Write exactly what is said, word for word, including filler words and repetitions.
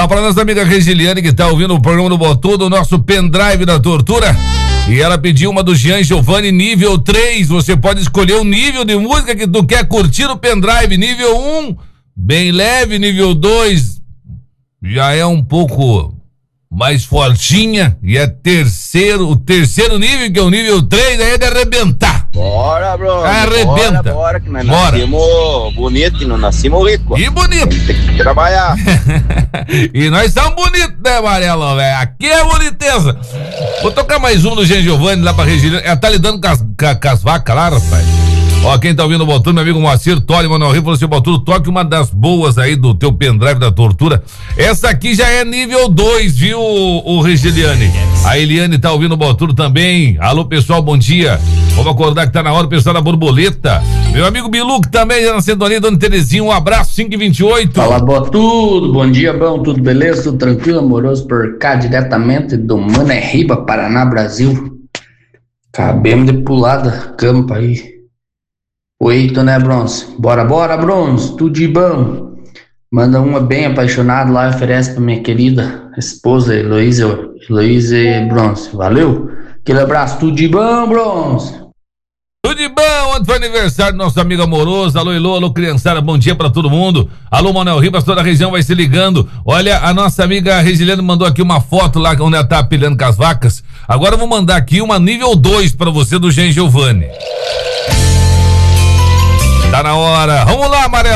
pra nossa amiga Regiliane, que tá ouvindo o programa do Botudo, o nosso pendrive da tortura. E ela pediu uma do Jean Giovanni nível três. Você pode escolher o nível de música que tu quer curtir no pendrive. Nível um, bem leve. Nível dois, já é um pouco mais fortinha. E é terceiro, o terceiro nível, que é o nível três, aí é de arrebentar. Bora, bro. Arrebenta. Bora, bora, que nós Bora. nascemos bonito e não nascemos rico. E bonito. Tem que trabalhar. E nós somos bonitos, né, Amarelo, velho? Aqui é boniteza. Vou tocar mais um do Jean Giovanni lá pra Regina. Ela tá lidando com as, com, com as vacas lá, rapaz. Ó, quem tá ouvindo o Botudo, meu amigo Moacir Tolli, Manuel Rio, falou assim: Botudo, toque uma das boas aí do teu pendrive da tortura. Essa aqui já é nível dois, viu, o, o Regiliane? A Eliane tá ouvindo o Botudo também. Alô, pessoal, bom dia. Vamos acordar que tá na hora, o pessoal da borboleta. Meu amigo Bilu, que também já na sintonia, Dona Terezinha, um abraço, cinco e vinte e oito. Fala, Botudo, bom dia, bom, tudo beleza? Tudo tranquilo, amoroso, por cá, diretamente do Mané Riba, Paraná, Brasil. Acabemos de pular da campa aí. Oito, né, Bronze? Bora, bora, Bronze, tudo de bom. Manda uma bem apaixonada lá, oferece pra minha querida esposa, Heloísa, Heloísa Bronze. Valeu? Aquele abraço, tudo de bom, Bronze. Tudo de bom, ontem foi aniversário do nosso amigo amoroso. Alô, Elô, alô, criançada, bom dia pra todo mundo. Alô, Manuel Ribas, toda a região vai se ligando. Olha, a nossa amiga Regiliane mandou aqui uma foto lá onde ela tá apelhando com as vacas. Agora eu vou mandar aqui uma nível dois pra você do Jean Giovanni. Tá na hora. Vamos lá, Amarelo.